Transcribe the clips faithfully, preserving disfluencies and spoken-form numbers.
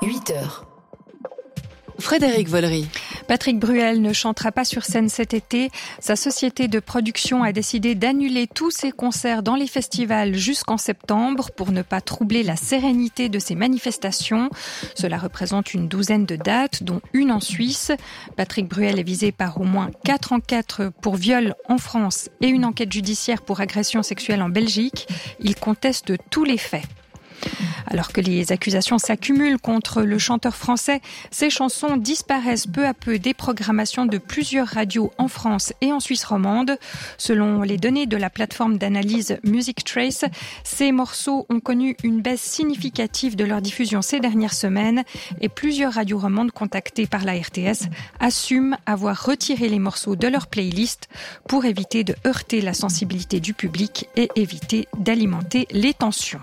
huit heures. Frédéric Vollery. Patrick Bruel ne chantera pas sur scène cet été. Sa société de production a décidé d'annuler tous ses concerts dans les festivals jusqu'en septembre pour ne pas troubler la sérénité de ces manifestations. Cela représente une douzaine de dates, dont une en Suisse. Patrick Bruel est visé par au moins quatre enquêtes pour viol en France et une enquête judiciaire pour agression sexuelle en Belgique. Il conteste tous les faits. Alors que les accusations s'accumulent contre le chanteur français, ses chansons disparaissent peu à peu des programmations de plusieurs radios en France et en Suisse romande. Selon les données de la plateforme d'analyse Music Trace, ces morceaux ont connu une baisse significative de leur diffusion ces dernières semaines et plusieurs radios romandes contactées par la R T S assument avoir retiré les morceaux de leur playlist pour éviter de heurter la sensibilité du public et éviter d'alimenter les tensions.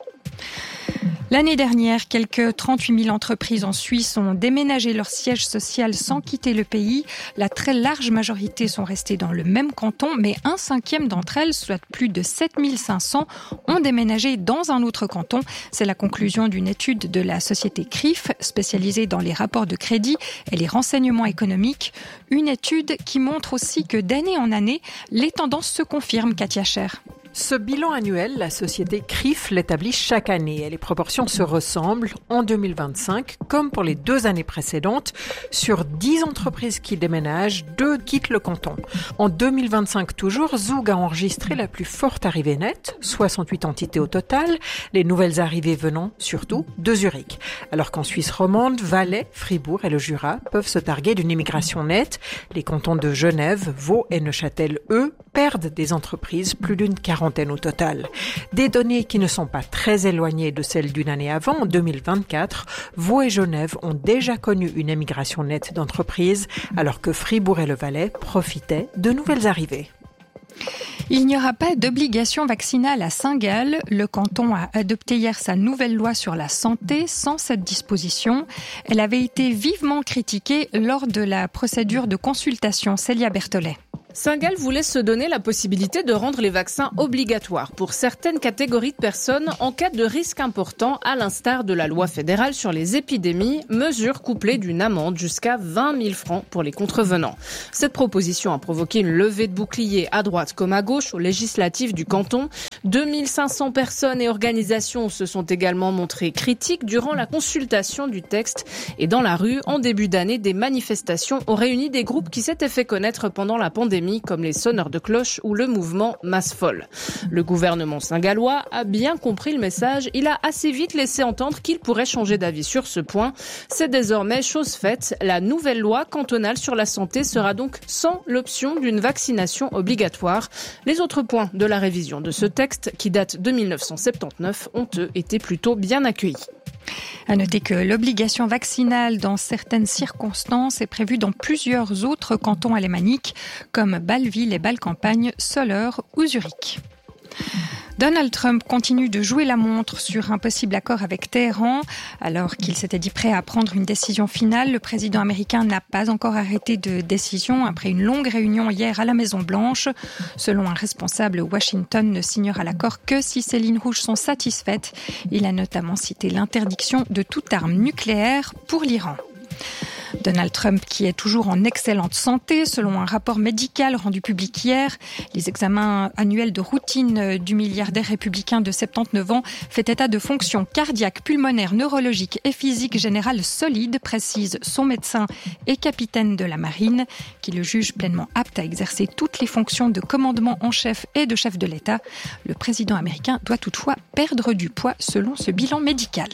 L'année dernière, quelques trente-huit mille entreprises en Suisse ont déménagé leur siège social sans quitter le pays. La très large majorité sont restées dans le même canton, mais un cinquième d'entre elles, soit plus de sept mille cinq cents, ont déménagé dans un autre canton. C'est la conclusion d'une étude de la société C R I F, spécialisée dans les rapports de crédit et les renseignements économiques. Une étude qui montre aussi que d'année en année, les tendances se confirment, Katia Scher. Ce bilan annuel, la société C R I F l'établit chaque année et les proportions se ressemblent en deux mille vingt-cinq, comme pour les deux années précédentes. Sur dix entreprises qui déménagent, deux quittent le canton. En deux mille vingt-cinq toujours, Zug a enregistré la plus forte arrivée nette, soixante-huit entités au total, les nouvelles arrivées venant surtout de Zurich. Alors qu'en Suisse romande, Valais, Fribourg et le Jura peuvent se targuer d'une immigration nette. Les cantons de Genève, Vaud et Neuchâtel, eux, perdent des entreprises, plus d'une quarantaine au total. Des données qui ne sont pas très éloignées de celles d'une année avant, en deux mille vingt-quatre, Vaud et Genève ont déjà connu une émigration nette d'entreprises, alors que Fribourg et le Valais profitaient de nouvelles arrivées. Il n'y aura pas d'obligation vaccinale à Saint-Gall. Le canton a adopté hier sa nouvelle loi sur la santé sans cette disposition. Elle avait été vivement critiquée lors de la procédure de consultation. Célia Berthollet. Saint-Gall voulait se donner la possibilité de rendre les vaccins obligatoires pour certaines catégories de personnes en cas de risque important, à l'instar de la loi fédérale sur les épidémies, mesure couplée d'une amende jusqu'à vingt mille francs pour les contrevenants. Cette proposition a provoqué une levée de boucliers à droite comme à gauche aux législatives du canton. deux mille cinq cents personnes et organisations se sont également montrées critiques durant la consultation du texte. Et dans la rue, en début d'année, des manifestations ont réuni des groupes qui s'étaient fait connaître pendant la pandémie, comme les sonneurs de cloche ou le mouvement Masse Folle. Le gouvernement saint-gallois a bien compris le message. Il a assez vite laissé entendre qu'il pourrait changer d'avis sur ce point. C'est désormais chose faite. La nouvelle loi cantonale sur la santé sera donc sans l'option d'une vaccination obligatoire. Les autres points de la révision de ce texte, qui date de dix-neuf cent soixante-dix-neuf, ont eux été plutôt bien accueillis. À noter que l'obligation vaccinale dans certaines circonstances est prévue dans plusieurs autres cantons alémaniques, comme Bâle-Ville et Bâle-Campagne, Soleure ou Zurich. Donald Trump continue de jouer la montre sur un possible accord avec Téhéran. Alors qu'il s'était dit prêt à prendre une décision finale, le président américain n'a pas encore arrêté de décision après une longue réunion hier à la Maison-Blanche. Selon un responsable, Washington ne signera l'accord que si ces lignes rouges sont satisfaites. Il a notamment cité l'interdiction de toute arme nucléaire pour l'Iran. Donald Trump, qui est toujours en excellente santé, selon un rapport médical rendu public hier. Les examens annuels de routine du milliardaire républicain de soixante-dix-neuf ans fait état de fonctions cardiaques, pulmonaires, neurologiques et physiques générales solides, précise son médecin et capitaine de la marine, qui le juge pleinement apte à exercer toutes les fonctions de commandement en chef et de chef de l'État. Le président américain doit toutefois perdre du poids selon ce bilan médical.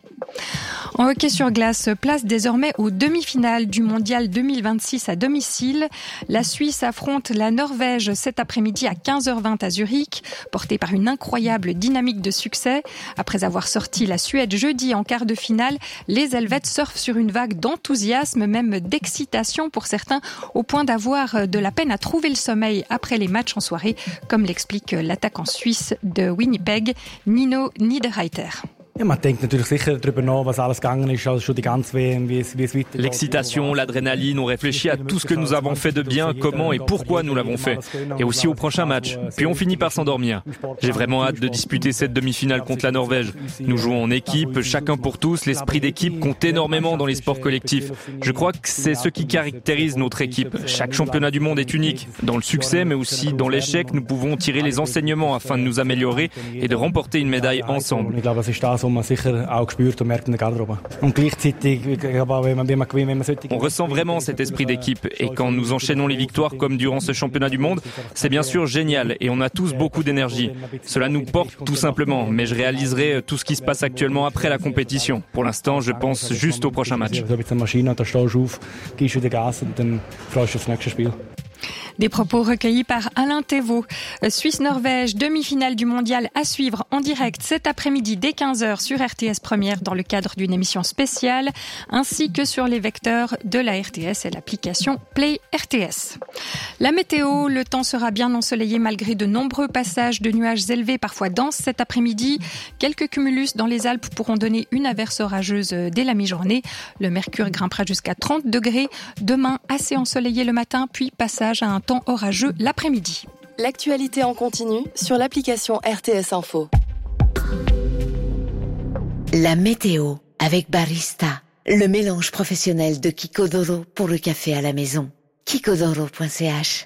En hockey sur glace, place désormais aux demi-finales du mondial deux mille vingt-six à domicile. La Suisse affronte la Norvège cet après-midi à quinze heures vingt à Zurich, portée par une incroyable dynamique de succès. Après avoir sorti la Suède jeudi en quart de finale, les Helvètes surfent sur une vague d'enthousiasme, même d'excitation pour certains, au point d'avoir de la peine à trouver le sommeil après les matchs en soirée, comme l'explique l'attaquant suisse de Winnipeg, Nino Niederreiter. L'excitation, l'adrénaline, on réfléchit à tout ce que nous avons fait de bien, comment et pourquoi nous l'avons fait. Et aussi au prochain match. Puis on finit par s'endormir. J'ai vraiment hâte de disputer cette demi-finale contre la Norvège. Nous jouons en équipe, chacun pour tous. L'esprit d'équipe compte énormément dans les sports collectifs. Je crois que c'est ce qui caractérise notre équipe. Chaque championnat du monde est unique. Dans le succès, mais aussi dans l'échec, nous pouvons tirer les enseignements afin de nous améliorer et de remporter une médaille ensemble. On ressent vraiment cet esprit d'équipe et quand nous enchaînons les victoires comme durant ce championnat du monde, c'est bien sûr génial et on a tous beaucoup d'énergie. Cela nous porte tout simplement, mais je réaliserai tout ce qui se passe actuellement après la compétition. Pour l'instant, je pense juste au prochain match. Des propos recueillis par Alain Thévaux. Suisse-Norvège, demi-finale du mondial à suivre en direct cet après-midi dès quinze heures sur R T S Première dans le cadre d'une émission spéciale, ainsi que sur les vecteurs de la R T S et l'application Play R T S. La météo, le temps sera bien ensoleillé malgré de nombreux passages de nuages élevés, parfois denses cet après-midi. Quelques cumulus dans les Alpes pourront donner une averse orageuse dès la mi-journée. Le mercure grimpera jusqu'à trente degrés. Demain, assez ensoleillé le matin, puis passage à un temps orageux l'après-midi. L'actualité en continu sur l'application R T S Info. La météo avec Barista, le mélange professionnel de Kikodoro pour le café à la maison. kikodoro point c h.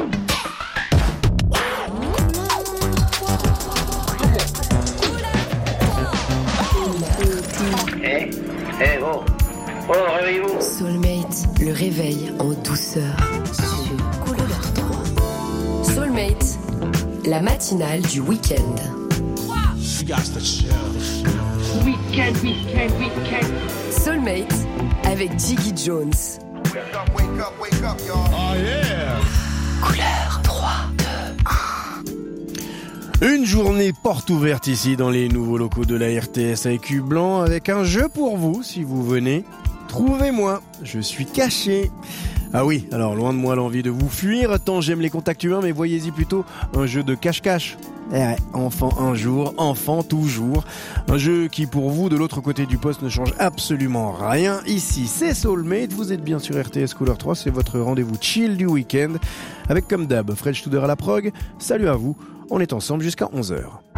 Eh, eh, oh, oh, réveillez-vous. Soulmate, le réveil en douceur. Sur Couleur trois. Soulmate, la matinale du week-end. Week-end, week-end, week-end. Soulmate avec Jiggy Jones. Wake up, wake up, wake up, y'all. Oh yeah. Couleur trois, deux, un. Une journée porte ouverte ici dans les nouveaux locaux de la R T S à Écu Blanc avec un jeu pour vous si vous venez. Trouvez-moi, je suis caché. Ah oui, alors loin de moi l'envie de vous fuir, tant j'aime les contacts humains, mais voyez-y plutôt un jeu de cache-cache. Eh ouais, enfant un jour, enfant toujours. Un jeu qui pour vous, de l'autre côté du poste, ne change absolument rien. Ici, c'est Soulmate, vous êtes bien sur R T S Couleur trois, c'est votre rendez-vous chill du week-end. Avec comme d'hab, Fred Studer à la prog, salut à vous, on est ensemble jusqu'à onze heures.